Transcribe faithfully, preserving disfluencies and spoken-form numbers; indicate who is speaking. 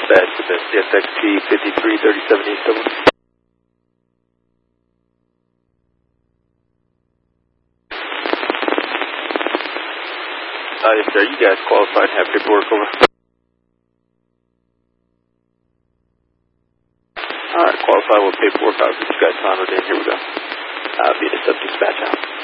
Speaker 1: Dispatch to C S X T fifty-three thirty-seven East Dublin. Uh, yes, sir. You guys qualified and have paperwork over. Alright, qualified with paperwork. I'll get you guys signed in. Here we go. Uh, be the sub dispatch out.